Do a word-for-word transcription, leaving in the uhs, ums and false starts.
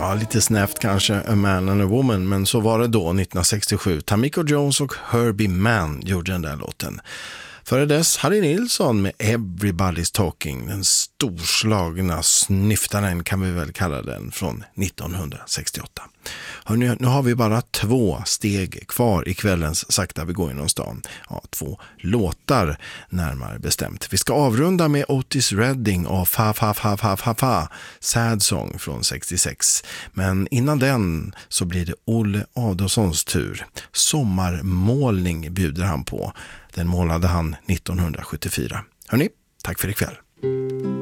Ja, lite snävt kanske, A Man and a Woman, men så var det då nittonhundrasextiosju. Tamiko Jones och Herbie Mann gjorde den där låten. Före dess Harry Nilsson med Everybody's Talking, den storslagna snyftaren kan vi väl kalla den, från nittonhundrasextioåtta. Hörrni, nu har vi bara två steg kvar i kvällens Sakta vi går genom stan. Ja, två låtar närmare bestämt. Vi ska avrunda med Otis Redding och Fa Fa Fa Fa Fa Fa, Sad Song från sextiosex. Men innan den så blir det Olle Adolfssons tur. Sommarmålning bjuder han på. Den målade han nittonhundrasjuttiofyra. Hörrni, tack för ikväll.